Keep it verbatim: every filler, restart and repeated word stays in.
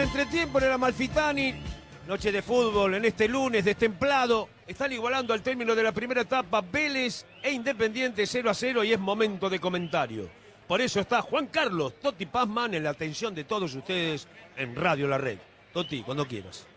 entretiempo en el Amalfitani. Noche de fútbol en este lunes destemplado. Están igualando al término de la primera etapa Vélez e Independiente cero a cero y es momento de comentario. Por eso está Juan Carlos Toti Pazman en la atención de todos ustedes en Radio La Red. Toti, cuando quieras.